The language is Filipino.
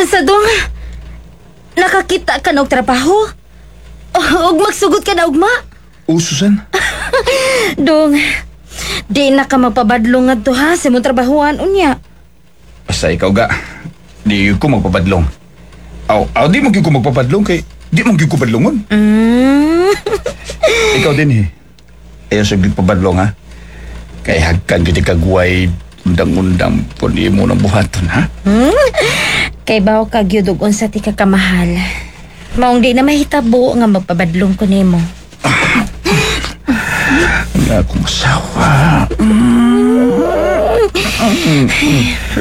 Unsa dong? Nakakita ka na og trabaho? Og magsugot ka na ugma? O, Susan? Dong, di na ka magpabadlong nga to ha sa mong trabahoan unya. Basta ikaw ga, di ko magpapadlong. Di mo ko magpapadlong kay di mo ko padlongon. Ikaw din Ayaw sa papadlong ha. Kay hagkan kita kagway undang-undang po di mo ng buhaton ha. Kay bawo ka gyud og unsa ti ka kamahal. Maong di na mahitabo nga magpabadlong ko nimo. Nga akong asawa.